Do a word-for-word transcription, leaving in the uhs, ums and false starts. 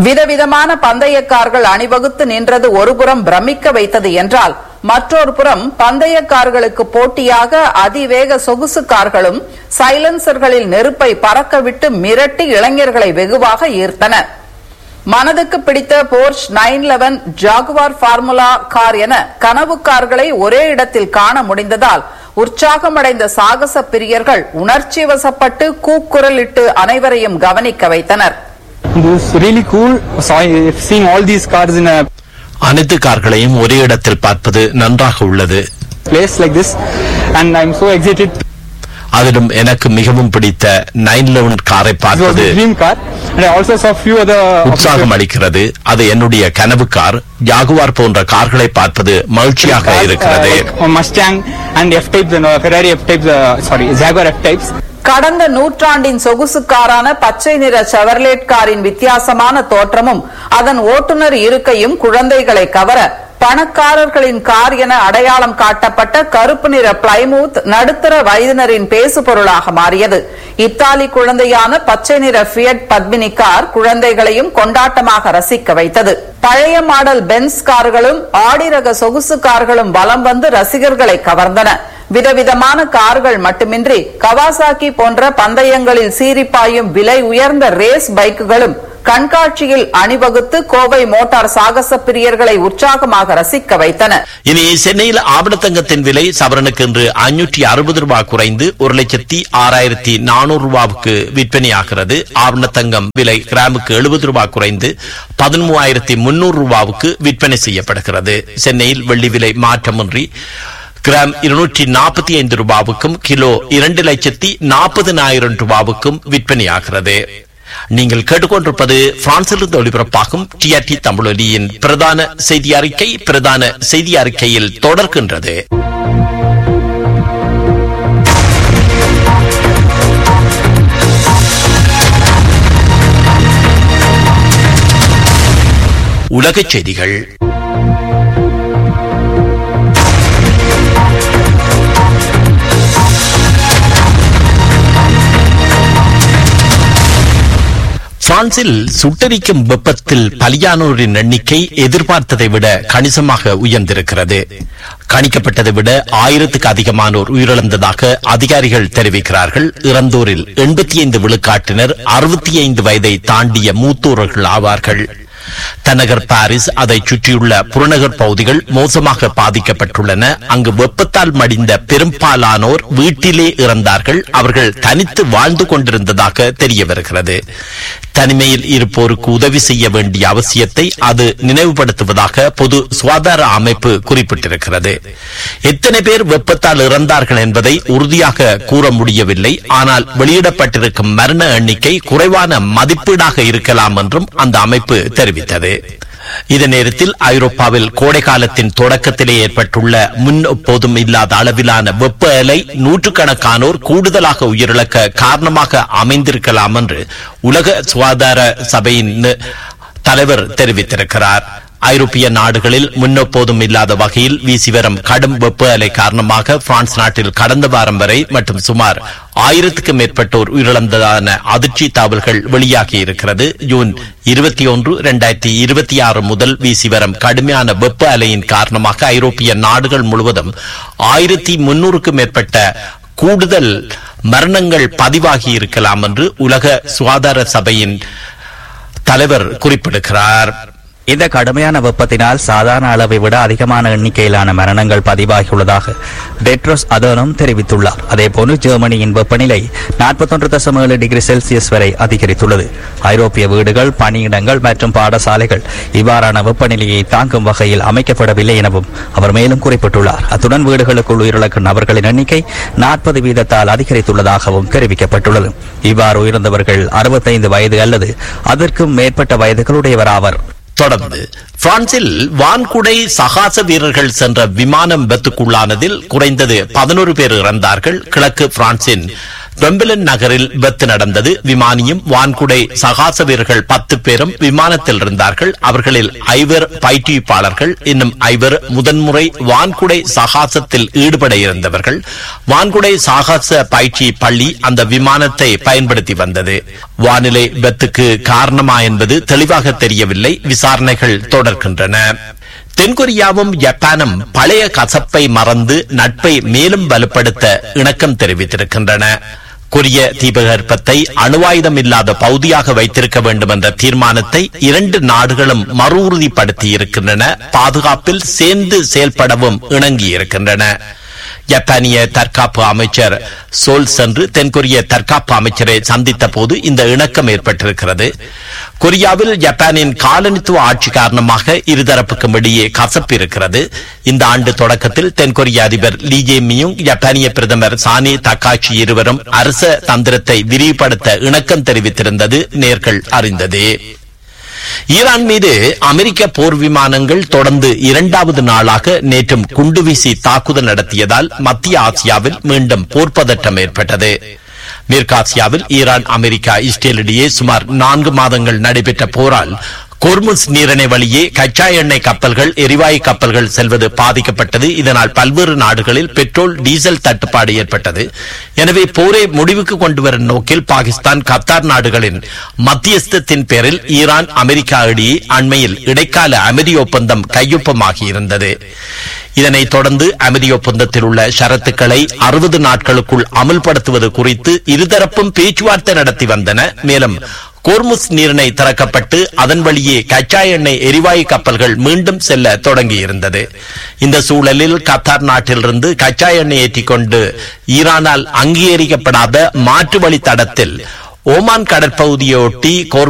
விதவிதமான பந்தய கார்கள் அணிவகுத்து நின்றது ஒருபுறம் பிரமிக்க வைத்தது என்றால், மற்றொரு புறம் பந்தய கார்களுக்கு போட்டியாக அதிவேக சொகுசு கார்களும் சைலன்சர்களில் நெருப்பை பறக்கவிட்டு மிரட்டி இளைஞர்களை வெகுவாக ஈர்த்தன. மனதுக்கு பிடித்த Porsche nine eleven Jaguar formula car என கனவு கார்களை ஒரே இடத்தில் காண முடிந்ததால் உற்சாகமடைந்த சாகச பிரியர்கள் உணர்ச்சி வசப்பட்டு கூக்குரலிட்டு அனைவரையும் கவனிக்க வைத்தனர். அனைத்து கார்களையும் ஒரே இடத்தில் பார்ப்பது நன்றாக உள்ளது. அதிலும் எனக்கு மிகவும் பிடித்த நைன் லெவன் காரை பார்ப்பது உற்சாகம் அளிக்கிறது. அது என்னுடைய கனவு கார். ஜாகுவார் போன்ற கார்களை பார்ப்பது மகிழ்ச்சியாக இருக்கிறது. கடந்த நூற்றாண்டின் சொகுசு காரான பச்சை நிற செவர்லேட் காரின் வித்தியாசமான தோற்றமும் அதன் ஓட்டுநர் இருக்கையும் குழந்தைகளை கவர பணக்காரர்களின் கார் என அடையாளம் காட்டப்பட்ட கருப்பு நிற பிளைமூத் நடுத்தர வயதினரின் பேசு பொருளாக மாறியது. இத்தாலி குழந்தையான பச்சை நிற ஃபியட் பத்மினி கார் குழந்தைகளையும் கொண்டாட்டமாக ரசிக்க வைத்தது. பழைய மாடல் பென்ஸ் கார்களும் ஆடி ரக சொகுசு கார்களும் வலம் வந்து ரசிகர்களை கவர்ந்தன. விதவிதமான கார்கள் மட்டுமின்றி கவாசாக்கி போன்ற பந்தயங்களில் சீரிப்பாயும் விலை உயர்ந்த ரேஸ் பைக்குகளும் கண்காட்சியில் அணிவகுத்து கோவை மோட்டார் சாகச பிரியர்களை உற்சாகமாக ரசிக்க வைத்தன. இனி சென்னையில் ஆபணத்தங்கத்தின் விலை சவரனுக்கு இன்று ஐநூற்றி அறுபது ரூபாய் குறைந்து ஒரு லட்சத்தி ஆறாயிரத்தி நானூறு ரூபாவுக்கு விற்பனையாகிறது. ஆபணத்தங்கம் விலை கிராமுக்கு எழுபது ரூபாய் குறைந்து பதிமூவாயிரத்தி முன்னூறு ரூபாவுக்கு விற்பனை செய்யப்படுகிறது. சென்னையில் வெள்ளி விலை மாற்றமின்றி கிராம் இருநூற்றி நாற்பத்தி ஐந்து ரூபாவுக்கும் கிலோ இரண்டு லட்சத்தி நாற்பதினாயிரம் ரூபாவுக்கும் விற்பனையாகிறது. நீங்கள் கேட்டுக்கொண்டிருப்பது பிரான்சிலிருந்து ஒளிபரப்பாகும் டிஆர்டி தமிழொலியின் பிரதான செய்தி அறிக்கை. பிரதான செய்தி அறிக்கையில் தொடர்கின்றது. உலகச் செய்திகள். பிரான்சில் சுட்டரிக்கும் வெப்பத்தில் பலியானோரின் எண்ணிக்கை எதிர்பார்த்ததை விட கணிசமாக உயர்ந்திருக்கிறது. கணிக்கப்பட்டதை விட ஆயிரத்துக்கு அதிகமானோர் உயிரிழந்ததாக அதிகாரிகள் தெரிவிக்கிறார்கள். இறந்தோரில் எண்பத்தி ஐந்து விழுக்காட்டினர் அறுபத்தி ஐந்து வயதை தாண்டிய மூத்தோர்கள் ஆவார்கள். தலைநகர் பாரிஸ் அதை சுற்றியுள்ள புறநகர் பகுதிகள் மோசமாக பாதிக்கப்பட்டுள்ளன. அங்கு வெப்பத்தால் மடிந்த பெரும்பாலானோர் வீட்டிலே இறந்தார்கள். அவர்கள் தனித்து வாழ்ந்து கொண்டிருந்ததாக தெரிய வருகிறது. தனிமையில் இருப்போருக்கு உதவி செய்ய வேண்டிய அவசியத்தை அது நினைவுபடுத்துவதாக பொது சுகாதார அமைப்பு குறிப்பிட்டிருக்கிறது. எத்தனை பேர் வெப்பத்தால் இறந்தார்கள் என்பதை உறுதியாக கூற முடியவில்லை. ஆனால் வெளியிடப்பட்டிருக்கும் மரண எண்ணிக்கை குறைவான மதிப்பீடாக இருக்கலாம் என்றும் அந்த அமைப்பு தெரிவித்தது. இதே நேரத்தில் ஐரோப்பாவில் கோடை காலத்தின் தொடக்கத்திலே ஏற்பட்டுள்ள முன் எப்போதும் இல்லாத அளவிலான வெப்ப அலை நூற்றுக்கணக்கானோர் கூடுதலாக உயிரிழக்க காரணமாக அமைந்திருக்கலாம் என்று உலக சுகாதார சபையின் தலைவர் தெரிவித்திருக்கிறார். ஐரோப்பிய நாடுகளில் முன்னெப்போதும் இல்லாத வகையில் வீசி வரும் கடும் வெப்ப அலை காரணமாக பிரான்ஸ் நாட்டில் கடந்த வாரம் வரை மற்றும் சுமார் ஆயிரத்துக்கும் மேற்பட்டோர் உயிரிழந்ததான அதிர்ச்சி தகவல்கள் வெளியாகி இருக்கிறது. ஜூன் இருபத்தி ஒன்று இரண்டாயிரத்தி இருபத்தி ஆறு முதல் வீசி வரும் கடுமையான வெப்ப அலையின் காரணமாக ஐரோப்பிய நாடுகள் முழுவதும் ஆயிரத்தி முன்னூறுக்கும் மேற்பட்ட கூடுதல் மரணங்கள் பதிவாகி இருக்கலாம் என்று உலக சுகாதார சபையின் தலைவர் குறிப்பிடுகிறார். இந்த கடுமையான வெப்பத்தினால் சாதாரண அளவை விட அதிகமான எண்ணிக்கையிலான மரணங்கள் பதிவாகியுள்ளதாக டெட்ரோஸ் அதோனும் தெரிவித்துள்ளார். அதேபோன்று ஜெர்மனியின் வெப்பநிலை நாற்பத்தொன்று தசம் ஏழு டிகிரி செல்சியஸ் வரை அதிகரித்துள்ளது. ஐரோப்பிய வீடுகள், பணியிடங்கள் மற்றும் பாடசாலைகள் இவ்வாறான வெப்பநிலையை தாங்கும் வகையில் அமைக்கப்படவில்லை எனவும் அவர் மேலும் குறிப்பிட்டுள்ளார். அத்துடன் வீடுகளுக்குள் உயிரிழக்கும் நபர்களின் எண்ணிக்கை நாற்பது வீதத்தால் அதிகரித்துள்ளதாகவும் தெரிவிக்கப்பட்டுள்ளது. இவ்வாறு உயிர்ந்தவர்கள் அறுபத்தைந்து வயது அல்லது அதற்கும் மேற்பட்ட வயதுகளுடையவராவர். தொடர்ந்து பிரான்சில் வான்குடை சகாச வீரர்கள் சென்ற விமானம் விபத்துக்குள்ளானதில் குறைந்தது பதினோரு பேர் இறந்தார்கள். கிழக்கு பிரான்சின் வெம்பிலன் நகரில் விபத்து நடந்தது. விமானியும் வான்குடை சகாச வீரர்கள் பத்து பேரும் விமானத்தில் இருந்தார்கள். அவர்களில் ஐவர் பயிற்றுவிப்பாளர்கள், இன்னும் ஐவர் முதன்முறை வான்குடை சகாசத்தில் ஈடுபட இருந்தவர்கள். வான்குடை சாகச பயிற்சி பள்ளி அந்த விமானத்தை பயன்படுத்தி வந்தது. வானிலை விபத்துக்கு காரணமா என்பது தெளிவாக தெரியவில்லை. விசாரணைகள் தொடர்கின்றன. தென்கொரியாவும் ஜப்பானும் பழைய கசப்பை மறந்து நட்பை மேலும் வலுப்படுத்த இணக்கம் தெரிவித்திருக்கின்றன. கொரிய தீபகற்பத்தை அணுவாயுதம் இல்லாத பகுதியாக வைத்திருக்க வேண்டும் என்ற தீர்மானத்தை இரண்டு நாடுகளும் மறு உறுதிப்படுத்தி இருக்கின்றன. பாதுகாப்பில் சேர்ந்து செயல்படவும் இணங்கியிருக்கின்றன. ஜப்பானிய தற்காப்பு அமைச்சர் சோல் சென்று தென்கொரிய தற்காப்பு அமைச்சரை சந்தித்த போது இந்த இணக்கம் ஏற்பட்டிருக்கிறது. கொரியாவில் ஜப்பானின் காலனித்துவ ஆட்சி காரணமாக இருதரப்புக்கும் இடையே கசப்பு இருக்கிறது. இந்த ஆண்டு தொடக்கத்தில் தென்கொரிய அதிபர் லீ ஜே மியுங், ஜப்பானிய பிரதமர் சானி தக்காச்சி இருவரும் அரச தந்திரத்தை விரிவுபடுத்த இணக்கம் தெரிவித்திருந்தது நேர்கள் அறிந்ததே. ஈரான் மீது அமெரிக்க போர் விமானங்கள் தொடர்ந்து இரண்டாவது நாளாக நேற்றும் குண்டுவீசி தாக்குதல் நடத்தியதால் மத்திய ஆசியாவில் மீண்டும் போர் பதட்டம் ஏற்பட்டது. மேற்காசியாவில் ஈரான், அமெரிக்கா, இஸ்ரேல் இடையே சுமார் நான்கு மாதங்கள் நடைபெற்ற போரால் கோர்முஸ் நீரிணை வழியே கச்சா எண்ணெய் கப்பல்கள், எரிவாயு கப்பல்கள் செல்வது பாதிக்கப்பட்டது. இதனால் பல்வேறு நாடுகளில் பெட்ரோல், டீசல் தட்டுப்பாடு ஏற்பட்டது. எனவே போரை முடிவுக்கு கொண்டு வரும் நோக்கில் பாகிஸ்தான், கத்தார் நாடுகளின் மத்தியஸ்தத்தின் பேரில் ஈரான், அமெரிக்கா இடையே அண்மையில் இடைக்கால அமைதி ஒப்பந்தம் கையொப்பமாகியிருந்தது. இதனைத் தொடர்ந்து அமைதி ஒப்பந்தத்தில் உள்ள ஷரத்துக்களை அறுபது நாட்களுக்குள் அமல்படுத்துவது குறித்து இருதரப்பும் பேச்சுவார்த்தை நடத்தி வந்தன. மேலும் கோர்முஸ் நீரிணை திறக்கப்பட்டு அதன் வழியே கச்சா எண்ணெய், எரிவாயு கப்பல்கள் மீண்டும் செல்ல தொடங்கியிருந்தது. இந்த சூழலில் கத்தார் நாட்டிலிருந்து கச்சா எண்ணெய் ஏற்றிக்கொண்டு ஈரானால் அங்கீகரிக்கப்படாத மாற்று வழி தடத்தில் ஓமான் கடற்பகுதியொட்டி